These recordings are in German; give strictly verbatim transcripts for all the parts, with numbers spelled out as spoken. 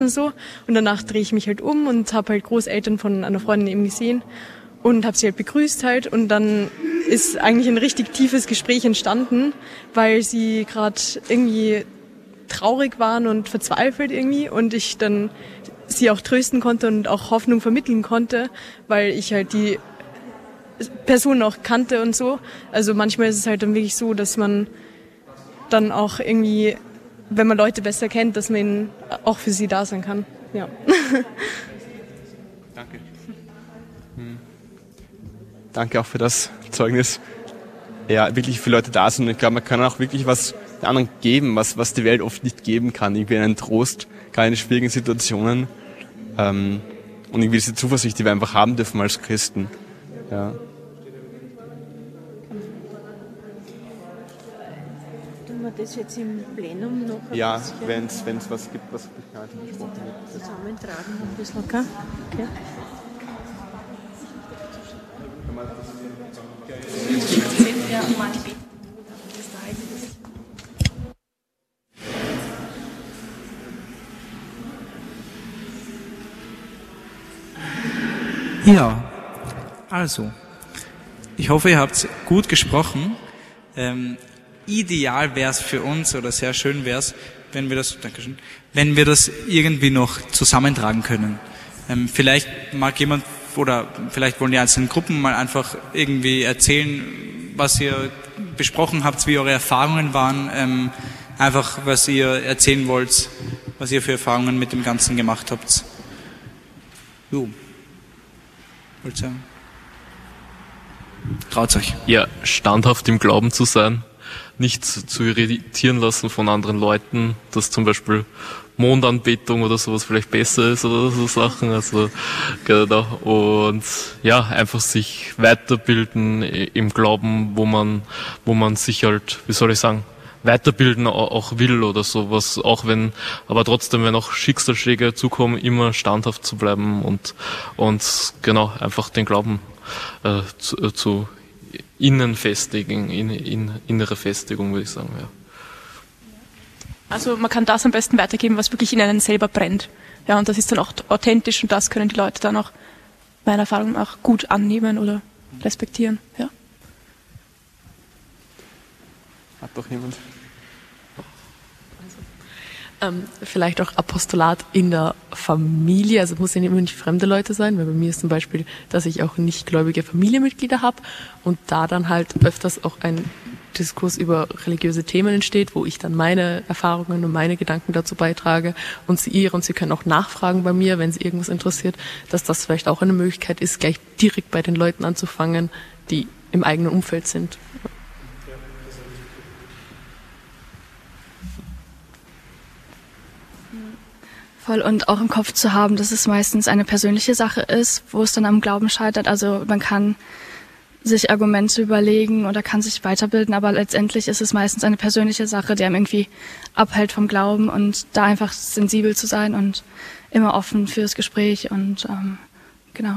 und so. Und danach drehe ich mich halt um und habe halt Großeltern von einer Freundin eben gesehen und habe sie halt begrüßt halt. Und dann ist eigentlich ein richtig tiefes Gespräch entstanden, weil sie gerade irgendwie traurig waren und verzweifelt irgendwie und ich dann sie auch trösten konnte und auch Hoffnung vermitteln konnte, weil ich halt die Person auch kannte und so. Also manchmal ist es halt dann wirklich so, dass man dann auch irgendwie, wenn man Leute besser kennt, dass man auch für sie da sein kann. Ja. Danke. Hm. Danke auch für das Zeugnis. Ja, wirklich viele Leute da sind und ich glaube, man kann auch wirklich was den anderen geben, was, was die Welt oft nicht geben kann. Irgendwie einen Trost, gerade in schwierigen Situationen. Ähm, und irgendwie diese Zuversicht, die wir einfach haben dürfen als Christen. Ja. Tun wir das jetzt im Plenum noch ein Ja, bisschen wenn es was gibt, was heute besprochen wird. zusammentragen ein bisschen, okay? Okay. Ja, also, ich hoffe, ihr habt gut gesprochen. Ähm, ideal wäre es für uns oder sehr schön wäre es, wenn wir das, Dankeschön, wenn wir das irgendwie noch zusammentragen können. Ähm, vielleicht mag jemand oder vielleicht wollen die einzelnen Gruppen mal einfach irgendwie erzählen, was ihr besprochen habt, wie eure Erfahrungen waren, ähm, einfach was ihr erzählen wollt, was ihr für Erfahrungen mit dem Ganzen gemacht habt. Jo. Wollt ihr sagen? Traut's euch. Ja, standhaft im Glauben zu sein, nicht zu irritieren lassen von anderen Leuten, dass zum Beispiel Mondanbetung oder sowas vielleicht besser ist oder so Sachen, also genau. Und ja, einfach sich weiterbilden im Glauben, wo man, wo man sich halt, wie soll ich sagen, weiterbilden auch will oder sowas, auch wenn, aber trotzdem, wenn auch Schicksalsschläge zukommen, immer standhaft zu bleiben und, und genau, einfach den Glauben äh, zu, äh, zu innen festigen, in, in, innere Festigung, würde ich sagen, ja. Also man kann das am besten weitergeben, was wirklich in einem selber brennt. Ja, und das ist dann auch authentisch und das können die Leute dann auch, meiner Erfahrung nach, gut annehmen oder respektieren, ja. Hat doch jemand? Ähm, vielleicht auch Apostolat in der Familie, also es muss ja immer nicht fremde Leute sein, weil bei mir ist zum Beispiel, dass ich auch nicht gläubige Familienmitglieder habe und da dann halt öfters auch ein Diskurs über religiöse Themen entsteht, wo ich dann meine Erfahrungen und meine Gedanken dazu beitrage und sie ihre und sie können auch nachfragen bei mir, wenn sie irgendwas interessiert, dass das vielleicht auch eine Möglichkeit ist, gleich direkt bei den Leuten anzufangen, die im eigenen Umfeld sind. Voll, und auch im Kopf zu haben, dass es meistens eine persönliche Sache ist, wo es dann am Glauben scheitert. Also man kann sich Argumente überlegen oder kann sich weiterbilden, aber letztendlich ist es meistens eine persönliche Sache, die einem irgendwie abhält vom Glauben und da einfach sensibel zu sein und immer offen fürs Gespräch und ähm, genau.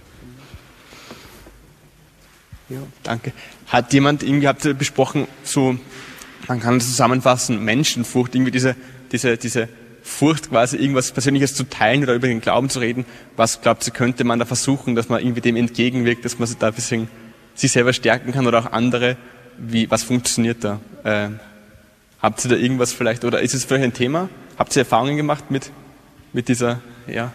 Ja, danke. Hat jemand irgendwie, habt ihr besprochen, so, man kann das zusammenfassen, Menschenfurcht, irgendwie diese, diese, diese Furcht quasi irgendwas Persönliches zu teilen oder über den Glauben zu reden. Was glaubt ihr, könnte man da versuchen, dass man irgendwie dem entgegenwirkt, dass man sich da ein bisschen sich selber stärken kann oder auch andere? Wie, was funktioniert da? Äh, habt ihr da irgendwas vielleicht, oder ist es vielleicht ein Thema? Habt ihr Erfahrungen gemacht mit, mit dieser, ja?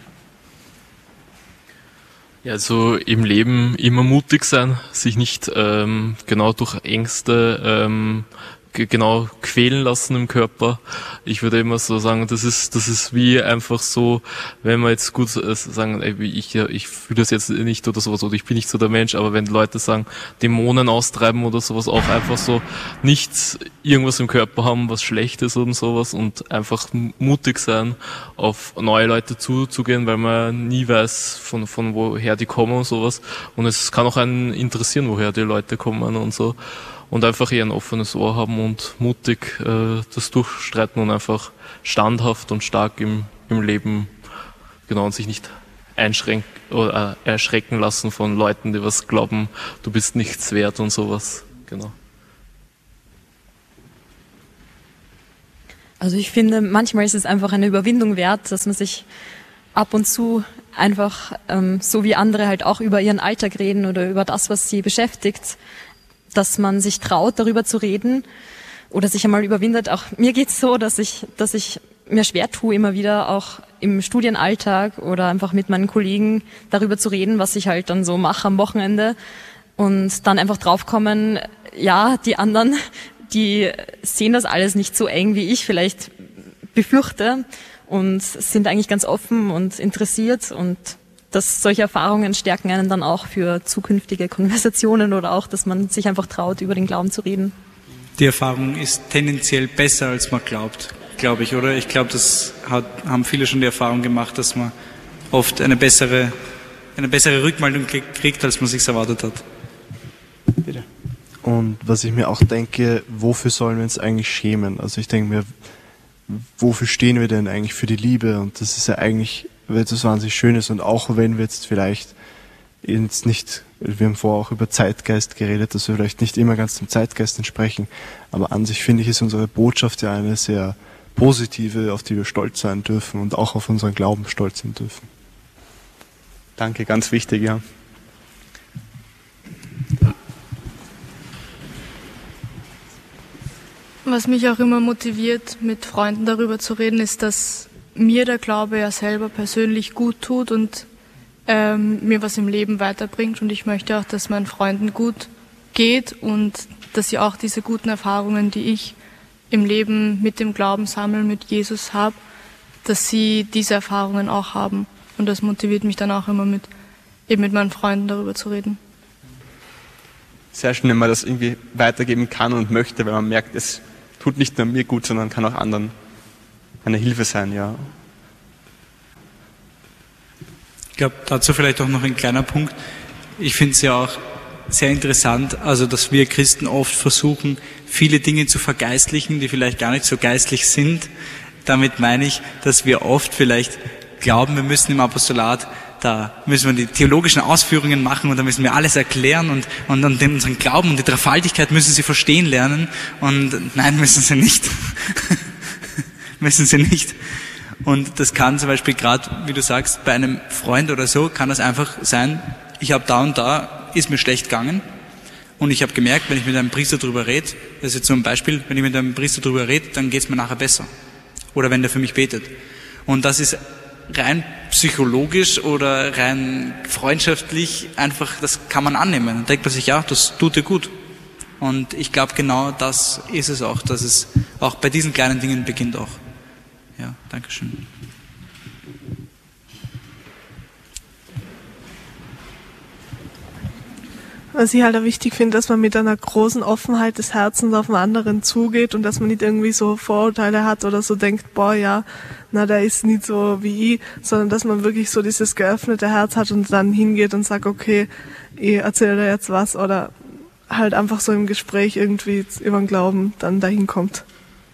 Ja, also im Leben immer mutig sein, sich nicht ähm, genau durch Ängste ähm, genau quälen lassen im Körper. Ich würde immer so sagen, das ist das ist wie einfach so, wenn man jetzt gut sagen, ey, ich ich fühle das jetzt nicht oder sowas oder ich bin nicht so der Mensch, aber wenn Leute sagen, Dämonen austreiben oder sowas, auch einfach so nichts, irgendwas im Körper haben, was schlecht ist und sowas und einfach mutig sein, auf neue Leute zuzugehen, weil man nie weiß, von von woher die kommen und sowas. Und es kann auch einen interessieren, woher die Leute kommen und so. Und einfach eher ein offenes Ohr haben und mutig äh, das durchstreiten und einfach standhaft und stark im, im Leben, genau, und sich nicht einschränken oder äh, erschrecken lassen von Leuten, die was glauben, du bist nichts wert und sowas, genau. Also ich finde, manchmal ist es einfach eine Überwindung wert, dass man sich ab und zu einfach, ähm, so wie andere halt auch über ihren Alltag reden oder über das, was sie beschäftigt, dass man sich traut, darüber zu reden oder sich einmal überwindet. Auch mir geht's so, dass ich, dass ich mir schwer tue, immer wieder auch im Studienalltag oder einfach mit meinen Kollegen darüber zu reden, was ich halt dann so mache am Wochenende und dann einfach draufkommen, ja, die anderen, die sehen das alles nicht so eng, wie ich vielleicht befürchte und sind eigentlich ganz offen und interessiert und dass solche Erfahrungen stärken einen dann auch für zukünftige Konversationen oder auch, dass man sich einfach traut, über den Glauben zu reden. Die Erfahrung ist tendenziell besser, als man glaubt, glaube ich, oder? Ich glaube, das hat, haben viele schon die Erfahrung gemacht, dass man oft eine bessere, eine bessere Rückmeldung kriegt, als man sich erwartet hat. Bitte. Und was ich mir auch denke, wofür sollen wir uns eigentlich schämen? Also ich denke mir, wofür stehen wir denn eigentlich für die Liebe? Und das ist ja eigentlich etwas wahnsinnig Schönes. Und auch wenn wir jetzt vielleicht jetzt nicht, wir haben vorher auch über Zeitgeist geredet, dass wir vielleicht nicht immer ganz dem Zeitgeist entsprechen, aber an sich finde ich, ist unsere Botschaft ja eine sehr positive, auf die wir stolz sein dürfen und auch auf unseren Glauben stolz sein dürfen. Danke, ganz wichtig, ja. Was mich auch immer motiviert, mit Freunden darüber zu reden, ist, dass mir der Glaube ja selber persönlich gut tut und ähm, mir was im Leben weiterbringt. Und ich möchte auch, dass meinen Freunden gut geht und dass sie auch diese guten Erfahrungen, die ich im Leben mit dem Glauben sammeln, mit Jesus habe, dass sie diese Erfahrungen auch haben. Und das motiviert mich dann auch immer, mit, eben mit meinen Freunden darüber zu reden. Sehr schön, wenn man das irgendwie weitergeben kann und möchte, weil man merkt, es tut nicht nur mir gut, sondern kann auch anderen eine Hilfe sein, ja. Ich glaube, dazu vielleicht auch noch ein kleiner Punkt. Ich finde es ja auch sehr interessant, also dass wir Christen oft versuchen, viele Dinge zu vergeistlichen, die vielleicht gar nicht so geistlich sind. Damit meine ich, dass wir oft vielleicht glauben, wir müssen im Apostolat, da müssen wir die theologischen Ausführungen machen und da müssen wir alles erklären und, und, und unseren Glauben und die Dreifaltigkeit müssen sie verstehen lernen. Und nein, müssen sie nicht. müssen sie nicht. Und das kann zum Beispiel gerade, wie du sagst, bei einem Freund oder so, kann das einfach sein, ich habe da und da, ist mir schlecht gegangen und ich habe gemerkt, wenn ich mit einem Priester drüber rede, das ist jetzt so ein Beispiel, wenn ich mit einem Priester drüber rede, dann geht es mir nachher besser. Oder wenn der für mich betet. Und das ist rein psychologisch oder rein freundschaftlich einfach, das kann man annehmen. Dann denkt man sich, ja, das tut dir gut. Und ich glaube, genau das ist es auch, dass es auch bei diesen kleinen Dingen beginnt auch. Ja, Dankeschön. Was ich halt auch wichtig finde, dass man mit einer großen Offenheit des Herzens auf den anderen zugeht und dass man nicht irgendwie so Vorurteile hat oder so denkt, boah, ja, na, der ist nicht so wie ich, sondern dass man wirklich so dieses geöffnete Herz hat und dann hingeht und sagt, okay, ich erzähle dir jetzt was oder halt einfach so im Gespräch irgendwie über den Glauben dann dahin kommt.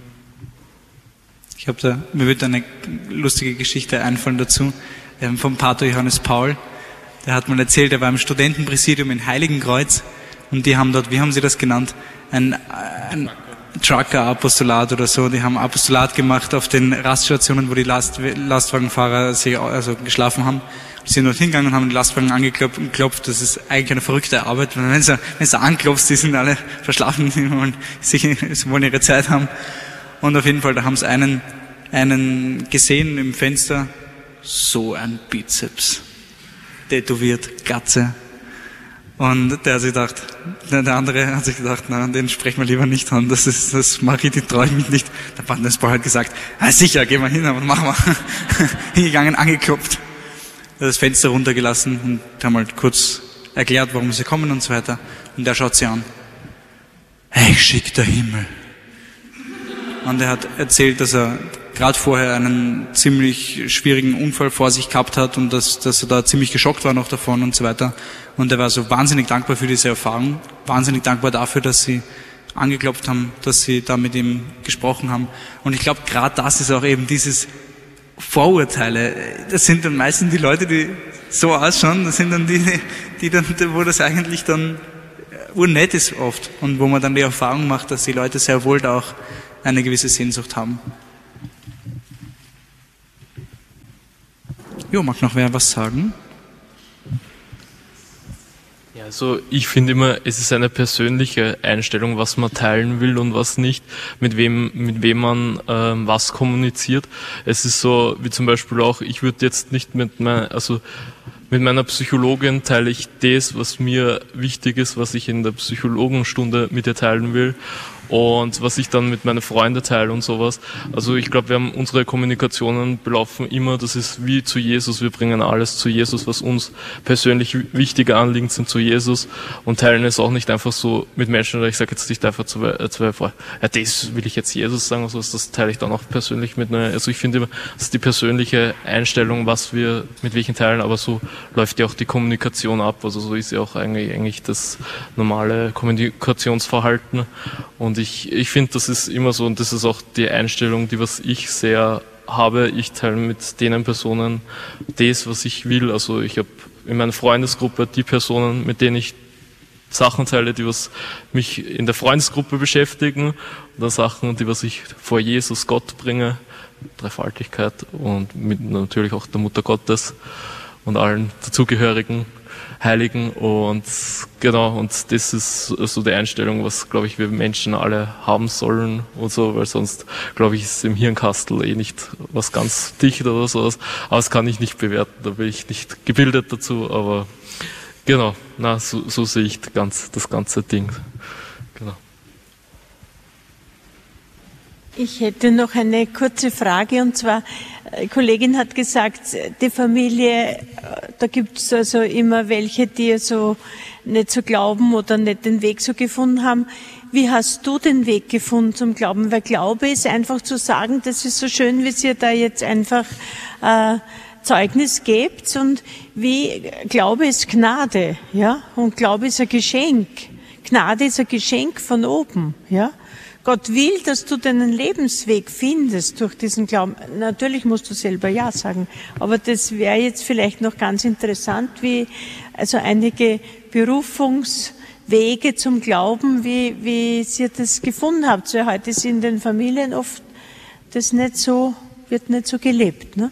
Ich habe da, mir wird eine lustige Geschichte einfallen dazu, ähm, vom Pater Johannes Paul. Der hat mal erzählt, er war im Studentenpräsidium in Heiligenkreuz und die haben dort, wie haben sie das genannt, ein, ein Trucker-Apostolat oder so. Die haben Apostolat gemacht auf den Raststationen, wo die Last, Lastwagenfahrer sich, also geschlafen haben. Sie sind dort hingegangen und haben den Lastwagen angeklopft. Das ist eigentlich eine verrückte Arbeit. Wenn du, wenn du anklopfst, die sind alle verschlafen, die wollen, sich, sie wollen ihre Zeit haben. Und auf jeden Fall, da haben sie einen, einen gesehen im Fenster, so ein Bizeps. Tätowiert, Glatze. Und der hat sich gedacht, der andere hat sich gedacht, na, den sprechen wir lieber nicht an, das ist, das mache ich, die traue ich mich nicht. Der Bandesbau hat gesagt, ah, sicher, gehen wir hin, aber machen wir. Hingegangen, angeklopft, das Fenster runtergelassen und haben halt kurz erklärt, warum sie kommen und so weiter. Und der schaut sie an. Hey, schick der Himmel. Und er hat erzählt, dass er gerade vorher einen ziemlich schwierigen Unfall vor sich gehabt hat und dass, dass er da ziemlich geschockt war noch davon und so weiter. Und er war so wahnsinnig dankbar für diese Erfahrung, wahnsinnig dankbar dafür, dass sie angeklopft haben, dass sie da mit ihm gesprochen haben. Und ich glaube, gerade das ist auch eben dieses Vorurteile. Das sind dann meistens die Leute, die so ausschauen, das sind dann die, die dann, wo das eigentlich dann urnett ist oft und wo man dann die Erfahrung macht, dass die Leute sehr wohl da auch eine gewisse Sehnsucht haben. Jo, mag noch wer was sagen? Ja, also ich finde immer, es ist eine persönliche Einstellung, was man teilen will und was nicht, mit wem mit wem man ähm, was kommuniziert. Es ist so, wie zum Beispiel auch, ich würde jetzt nicht mit meiner, also mit meiner Psychologin teile ich das, was mir wichtig ist, was ich in der Psychologenstunde mit ihr teilen will. Und was ich dann mit meinen Freunden teile und sowas. Also ich glaube, wir haben unsere Kommunikationen belaufen immer, das ist wie zu Jesus, wir bringen alles zu Jesus, was uns persönlich wichtige Anliegen sind zu Jesus und teilen es auch nicht einfach so mit Menschen, oder ich sage jetzt nicht einfach zwei, äh, zwei vor, ja, das will ich jetzt Jesus sagen, also das teile ich dann auch persönlich mit einer, also ich finde immer, das ist die persönliche Einstellung, was wir mit welchen teilen, aber so läuft ja auch die Kommunikation ab, also so ist ja auch eigentlich, eigentlich das normale Kommunikationsverhalten. Und ich, ich finde, das ist immer so, und das ist auch die Einstellung, die was ich sehr habe. Ich teile mit denen Personen das, was ich will. Also ich habe in meiner Freundesgruppe die Personen, mit denen ich Sachen teile, die was mich in der Freundesgruppe beschäftigen, oder Sachen, die was ich vor Jesus Gott bringe, Dreifaltigkeit und mit natürlich auch der Mutter Gottes und allen dazugehörigen Heiligen, und genau, und das ist so die Einstellung, was, glaube ich, wir Menschen alle haben sollen und so, weil sonst, glaube ich, ist im Hirnkastel eh nicht was ganz dicht oder sowas, aber das kann ich nicht bewerten, da bin ich nicht gebildet dazu, aber genau, na, so, so sehe ich ganz, das ganze Ding. Genau. Ich hätte noch eine kurze Frage, und zwar, eine Kollegin hat gesagt, die Familie, da gibt es also immer welche, die so nicht so glauben oder nicht den Weg so gefunden haben. Wie hast du den Weg gefunden zum Glauben? Weil Glaube ist einfach zu sagen, das ist so schön, wie ihr da jetzt einfach äh, Zeugnis gebt, und wie Glaube ist Gnade, ja, und Glaube ist ein Geschenk. Gnade ist ein Geschenk von oben, ja. Gott will, dass du deinen Lebensweg findest durch diesen Glauben. Natürlich musst du selber Ja sagen, aber das wäre jetzt vielleicht noch ganz interessant, wie also einige Berufungswege zum Glauben, wie, wie ihr das gefunden habt. So, heute ist in den Familien oft das nicht so, wird nicht so gelebt, ne?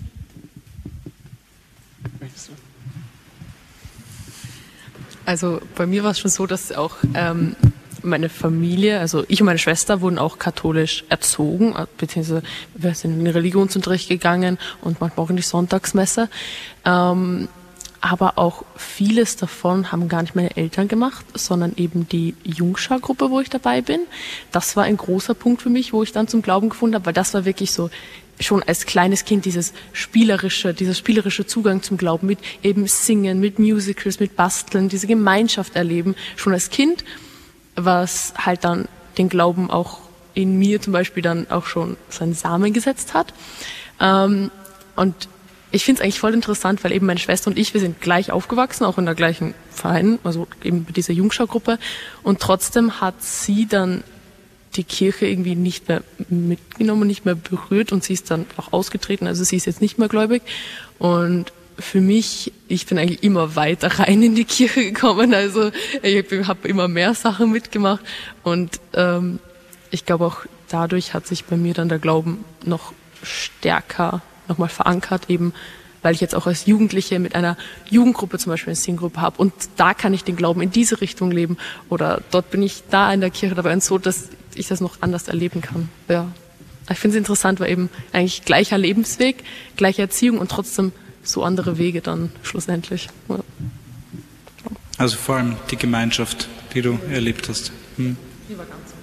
Also bei mir war es schon so, dass auch ähm, meine Familie, also ich und meine Schwester wurden auch katholisch erzogen, beziehungsweise wir sind in den Religionsunterricht gegangen und manchmal auch in die Sonntagsmesse. Ähm, aber auch vieles davon haben gar nicht meine Eltern gemacht, sondern eben die Jungschar-Gruppe, wo ich dabei bin. Das war ein großer Punkt für mich, wo ich dann zum Glauben gefunden habe, weil das war wirklich so schon als kleines Kind dieses spielerische, dieser spielerische Zugang zum Glauben mit eben Singen, mit Musicals, mit Basteln, diese Gemeinschaft erleben, schon als Kind, was halt dann den Glauben auch in mir zum Beispiel dann auch schon seinen Samen gesetzt hat. Ähm, und ich finde es eigentlich voll interessant, weil eben meine Schwester und ich, wir sind gleich aufgewachsen, auch in der gleichen Verein, also eben bei dieser Jungschau-Gruppe. Und trotzdem hat sie dann die Kirche irgendwie nicht mehr mitgenommen, nicht mehr berührt, und sie ist dann auch ausgetreten, also sie ist jetzt nicht mehr gläubig. Und für mich, ich bin eigentlich immer weiter rein in die Kirche gekommen, also ich habe immer mehr Sachen mitgemacht, und ähm, ich glaube auch dadurch hat sich bei mir dann der Glauben noch stärker nochmal verankert, eben weil ich jetzt auch als Jugendliche mit einer Jugendgruppe zum Beispiel eine Singgruppe habe, und da kann ich den Glauben in diese Richtung leben, oder dort bin ich da in der Kirche dabei, und so, dass ich das noch anders erleben kann. Ja, ich finde es interessant, weil eben eigentlich gleicher Lebensweg, gleiche Erziehung und trotzdem so andere Wege dann schlussendlich. Ja. Also vor allem die Gemeinschaft, die du erlebt hast. Hm. Die war ganz wichtig.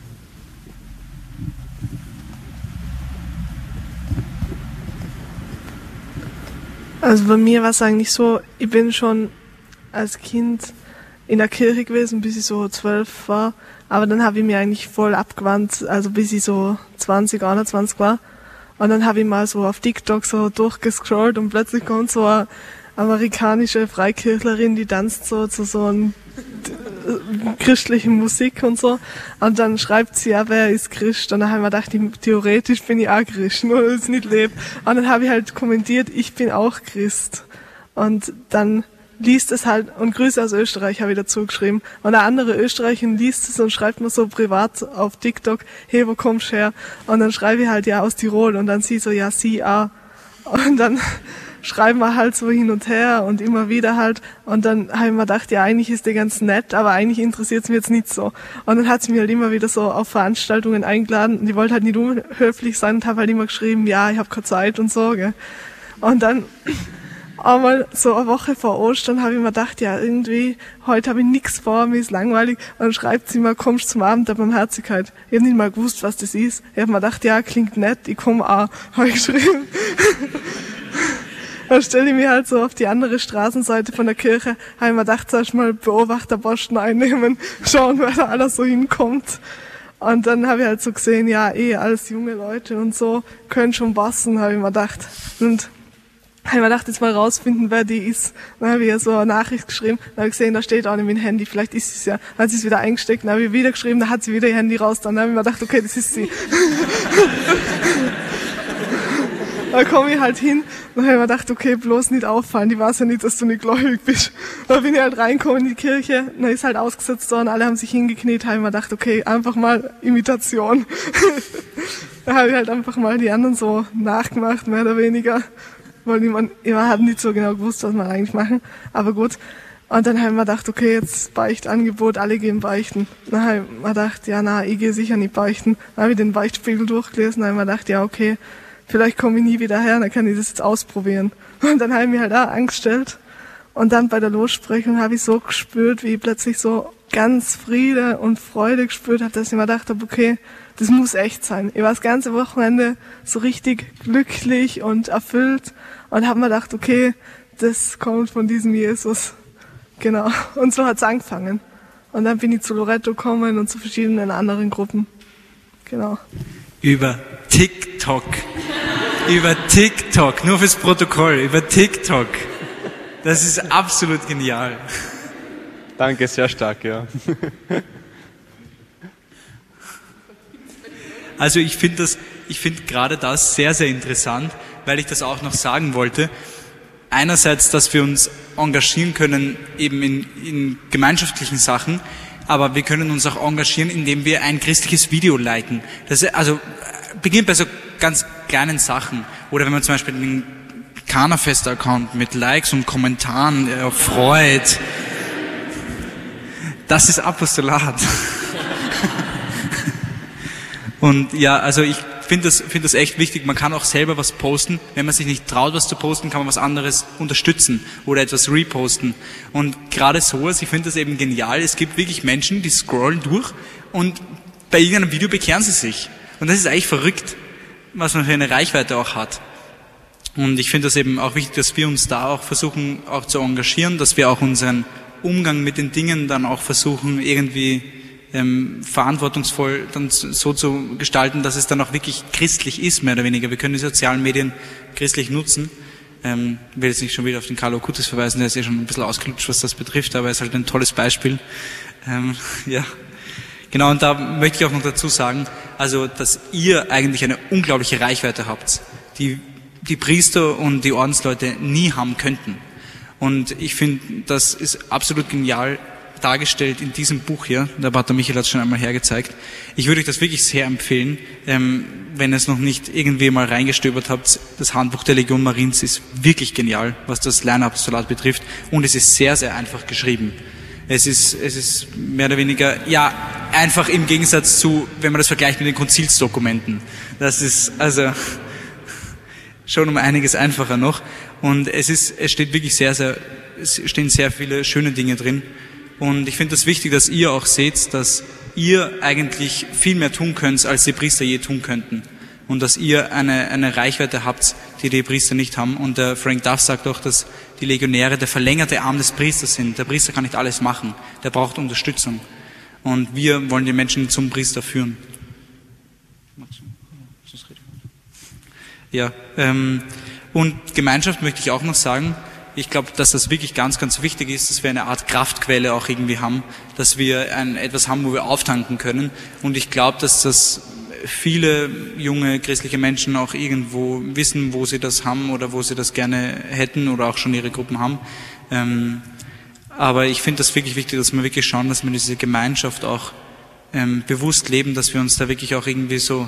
Also bei mir war es eigentlich so, ich bin schon als Kind in der Kirche gewesen, bis ich so zwölf war, aber dann habe ich mich eigentlich voll abgewandt, also bis ich so zwanzig, einundzwanzig war. Und dann habe ich mal so auf TikTok so durchgescrollt, und plötzlich kommt so eine amerikanische Freikirchlerin, die tanzt so zu so einer christlichen Musik und so. Und dann schreibt sie, ja, wer ist Christ? Und dann habe ich mir gedacht, ich, theoretisch bin ich auch Christ, nur dass ich nicht lebe. Und dann habe ich halt kommentiert, ich bin auch Christ. Und dann liest es halt, und Grüße aus Österreich habe ich dazu geschrieben. Und eine andere Österreicherin liest es und schreibt mir so privat auf TikTok, hey, wo kommst du her? Und dann schreibe ich halt, ja, aus Tirol. Und dann sie so, ja, sie auch. Und dann schreiben wir halt so hin und her und immer wieder halt. Und dann habe ich mir gedacht, ja, eigentlich ist der ganz nett, aber eigentlich interessiert es mich jetzt nicht so. Und dann hat sie mich halt immer wieder so auf Veranstaltungen eingeladen und ich wollte halt nicht unhöflich sein und habe halt immer geschrieben, ja, ich habe keine Zeit und so. Gell. Und dann einmal so eine Woche vor Ostern habe ich mir gedacht, ja, irgendwie, heute habe ich nichts vor, mir ist langweilig. Und dann schreibt sie mir, kommst zum Abend der Barmherzigkeit. Ich habe nicht mal gewusst, was das ist. Ich habe mir gedacht, ja, klingt nett, ich komme auch, habe ich geschrieben. Dann stelle ich mich halt so auf die andere Straßenseite von der Kirche, habe ich mir gedacht, zuerst mal Beobachterposten einnehmen, schauen, wer da alles so hinkommt. Und dann habe ich halt so gesehen, ja, eh, alles junge Leute und so, können schon passen, habe ich mir gedacht. Und habe ich mir gedacht, jetzt mal rausfinden, wer die ist. Dann habe ich ihr so eine Nachricht geschrieben, dann habe ich gesehen, da steht auch nicht mein Handy, vielleicht ist sie es ja. Dann hat sie es wieder eingesteckt, dann habe ich wieder geschrieben, dann hat sie wieder ihr Handy raus, dann habe ich mir gedacht, okay, das ist sie. Dann komme ich halt hin, dann habe ich mir gedacht, okay, bloß nicht auffallen, die weiß ja nicht, dass du nicht gläubig bist. Dann bin ich halt reingekommen in die Kirche, dann ist halt ausgesetzt worden, alle haben sich hingekniet, habe ich mir gedacht, okay, einfach mal Imitation. Dann habe ich halt einfach mal die anderen so nachgemacht, mehr oder weniger. Weil niemand, ich habe nicht so genau gewusst, was wir eigentlich machen, aber gut. Und dann habe ich mir gedacht, okay, jetzt Beichtangebot, alle gehen beichten. Dann habe ich mir gedacht, ja, na, ich gehe sicher nicht beichten. Dann habe ich den Beichtspiegel durchgelesen, dann habe ich mir gedacht, ja, okay, vielleicht komme ich nie wieder her, dann kann ich das jetzt ausprobieren. Und dann habe ich mir halt auch angestellt. Und dann bei der Lossprechung habe ich so gespürt, wie ich plötzlich so ganz Friede und Freude gespürt habe, dass ich mir gedacht habe, okay, das muss echt sein. Ich war das ganze Wochenende so richtig glücklich und erfüllt und habe mir gedacht, okay, das kommt von diesem Jesus. Genau. Und so hat's angefangen. Und dann bin ich zu Loretto gekommen und zu verschiedenen anderen Gruppen. Genau. Über TikTok. Über TikTok. Nur fürs Protokoll. Über TikTok. Das ist absolut genial. Danke, sehr stark, ja. Also ich finde das, ich finde gerade das sehr, sehr interessant, weil ich das auch noch sagen wollte. Einerseits, dass wir uns engagieren können eben in, in gemeinschaftlichen Sachen, aber wir können uns auch engagieren, indem wir ein christliches Video liken. Das also beginnt bei so ganz kleinen Sachen. Oder wenn man zum Beispiel den Kanafest-Account mit Likes und Kommentaren äh, freut. Das ist Apostolat. Und ja, also ich finde das, finde das echt wichtig. Man kann auch selber was posten. Wenn man sich nicht traut, was zu posten, kann man was anderes unterstützen oder etwas reposten. Und gerade sowas, ich finde das eben genial. Es gibt wirklich Menschen, die scrollen durch und bei irgendeinem Video bekehren sie sich. Und das ist eigentlich verrückt, was man für eine Reichweite auch hat. Und ich finde das eben auch wichtig, dass wir uns da auch versuchen, auch zu engagieren, dass wir auch unseren Umgang mit den Dingen dann auch versuchen, irgendwie ähm, verantwortungsvoll dann so zu gestalten, dass es dann auch wirklich christlich ist, mehr oder weniger. Wir können die sozialen Medien christlich nutzen. Ähm, ich will jetzt nicht schon wieder auf den Carlo Kutis verweisen, der ist ja schon ein bisschen ausgelutscht, was das betrifft, aber er ist halt ein tolles Beispiel. Ähm, ja, genau, und da möchte ich auch noch dazu sagen, also, dass ihr eigentlich eine unglaubliche Reichweite habt, die die Priester und die Ordensleute nie haben könnten. Und ich finde, das ist absolut genial dargestellt in diesem Buch hier. Der Pater Michael hat es schon einmal hergezeigt. Ich würde euch das wirklich sehr empfehlen, ähm, wenn ihr es noch nicht irgendwie mal reingestöbert habt. Das Handbuch der Legion Mariens ist wirklich genial, was das Laienapostolat betrifft. Und es ist sehr, sehr einfach geschrieben. Es ist, es ist mehr oder weniger, ja, einfach im Gegensatz zu, wenn man das vergleicht mit den Konzilsdokumenten. Das ist, also, schon um einiges einfacher noch. Und es ist, es steht wirklich sehr, sehr, es stehen sehr viele schöne Dinge drin. Und ich finde es wichtig, dass ihr auch seht, dass ihr eigentlich viel mehr tun könnt, als die Priester je tun könnten. Und dass ihr eine, eine Reichweite habt, die die Priester nicht haben. Und der Frank Duff sagt auch, dass die Legionäre der verlängerte Arm des Priesters sind. Der Priester kann nicht alles machen. Der braucht Unterstützung. Und wir wollen die Menschen zum Priester führen. Ja, ähm, und Gemeinschaft möchte ich auch noch sagen. Ich glaube, dass das wirklich ganz, ganz wichtig ist, dass wir eine Art Kraftquelle auch irgendwie haben, dass wir ein, etwas haben, wo wir auftanken können. Und ich glaube, dass das viele junge christliche Menschen auch irgendwo wissen, wo sie das haben oder wo sie das gerne hätten oder auch schon ihre Gruppen haben. Ähm, aber ich finde das wirklich wichtig, dass wir wirklich schauen, dass wir diese Gemeinschaft auch ähm, bewusst leben, dass wir uns da wirklich auch irgendwie so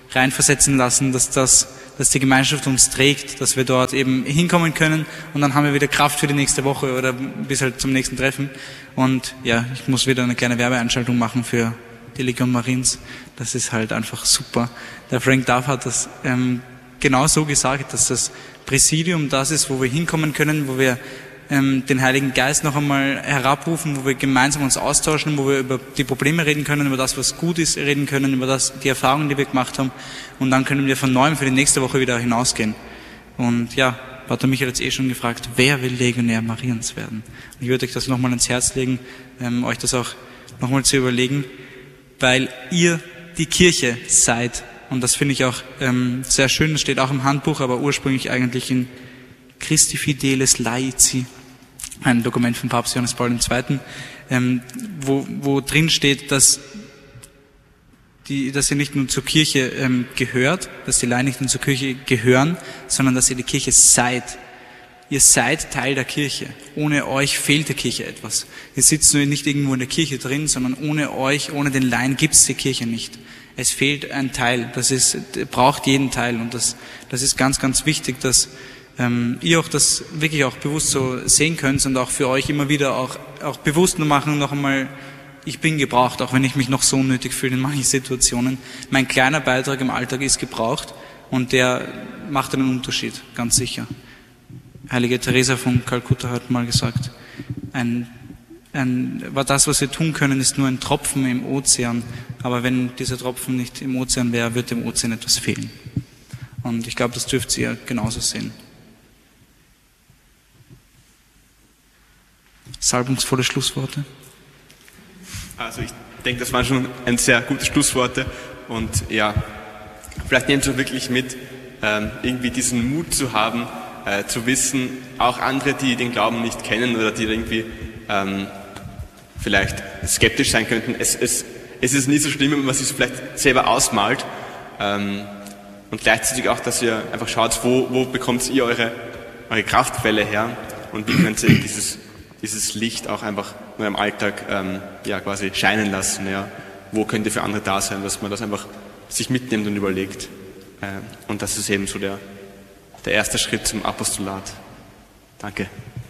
reinversetzen lassen, dass das, dass die Gemeinschaft uns trägt, dass wir dort eben hinkommen können und dann haben wir wieder Kraft für die nächste Woche oder bis halt zum nächsten Treffen. Und ja, ich muss wieder eine kleine Werbeeinschaltung machen für die Legion Mariens. Das ist halt einfach super. Der Frank Duff hat das ähm, genau so gesagt, dass das Präsidium das ist, wo wir hinkommen können, wo wir ähm, den Heiligen Geist noch einmal herabrufen, wo wir gemeinsam uns austauschen, wo wir über die Probleme reden können, über das, was gut ist, reden können, über das, die Erfahrungen, die wir gemacht haben. Und dann können wir von neuem für die nächste Woche wieder hinausgehen. Und ja, Pater Michael hat jetzt eh schon gefragt, wer will Legionär Mariens werden? Und ich würde euch das nochmal ans Herz legen, ähm, euch das auch nochmal zu überlegen, weil ihr die Kirche seid. Und das finde ich auch ähm, sehr schön, das steht auch im Handbuch, aber ursprünglich eigentlich in Christi Fidelis Laici, ein Dokument von Papst Johannes Paul der Zweite., ähm, wo, wo drin steht, dass, die, dass ihr nicht nur zur Kirche ähm, gehört, dass die Laien nicht nur zur Kirche gehören, sondern dass ihr die Kirche seid. Ihr seid Teil der Kirche. Ohne euch fehlt der Kirche etwas. Ihr sitzt nur nicht irgendwo in der Kirche drin, sondern ohne euch, ohne den Laien gibt es die Kirche nicht. Es fehlt ein Teil. Das ist, braucht jeden Teil. Und das, das ist ganz, ganz wichtig, dass ähm, ihr auch das wirklich auch bewusst so sehen könnt und auch für euch immer wieder auch, auch bewusst nur machen, noch einmal, ich bin gebraucht, auch wenn ich mich noch so unnötig fühle in manchen Situationen. Mein kleiner Beitrag im Alltag ist gebraucht und der macht einen Unterschied, ganz sicher. Heilige Teresa von Kalkutta hat mal gesagt, ein, ein, das, was wir tun können, ist nur ein Tropfen im Ozean, aber wenn dieser Tropfen nicht im Ozean wäre, wird dem Ozean etwas fehlen. Und ich glaube, das dürft ihr genauso sehen. Salbungsvolle Schlussworte? Also ich denke, das waren schon ein sehr gute Schlussworte und ja, vielleicht nehmt ihr wirklich mit, ähm, irgendwie diesen Mut zu haben, äh, zu wissen, auch andere, die den Glauben nicht kennen oder die irgendwie ähm, vielleicht skeptisch sein könnten, es, es, es ist nicht so schlimm, wenn man sich vielleicht selber ausmalt ähm, und gleichzeitig auch, dass ihr einfach schaut, wo, wo bekommt ihr eure, eure Kraftquelle her und wie könnt ihr dieses dieses Licht auch einfach nur im Alltag ähm, ja, quasi scheinen lassen. Ja. Wo könnt ihr für andere da sein, dass man das einfach sich mitnimmt und überlegt. Äh, und das ist eben so der, der erste Schritt zum Apostolat. Danke.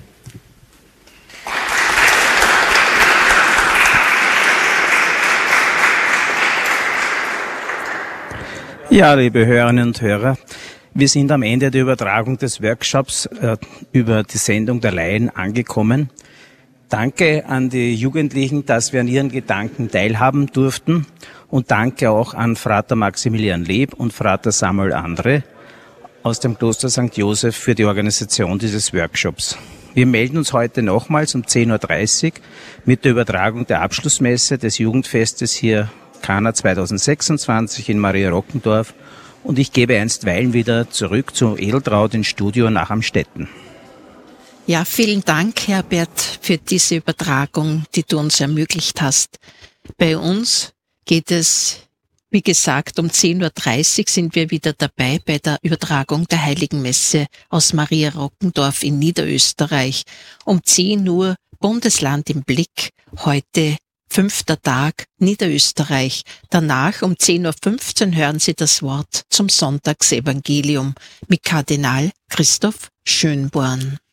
Ja, liebe Hörerinnen und Hörer, wir sind am Ende der Übertragung des Workshops äh, über die Sendung der Laien angekommen. Danke an die Jugendlichen, dass wir an ihren Gedanken teilhaben durften. Und danke auch an Frater Maximilian Leb und Frater Samuel Andre aus dem Kloster Sankt Joseph für die Organisation dieses Workshops. Wir melden uns heute nochmals um zehn Uhr dreißig mit der Übertragung der Abschlussmesse des Jugendfestes hier Kana zweitausendsechsundzwanzig in Maria Rockendorf. Und ich gebe einstweilen wieder zurück zu Edeltraud ins Studio nach Amstetten. Ja, vielen Dank, Herbert, für diese Übertragung, die du uns ermöglicht hast. Bei uns geht es, wie gesagt, um zehn Uhr dreißig sind wir wieder dabei bei der Übertragung der Heiligen Messe aus Maria Rockendorf in Niederösterreich. Um zehn Uhr Bundesland im Blick, heute fünfter Tag Niederösterreich. Danach um zehn Uhr fünfzehn hören Sie das Wort zum Sonntagsevangelium mit Kardinal Christoph Schönborn.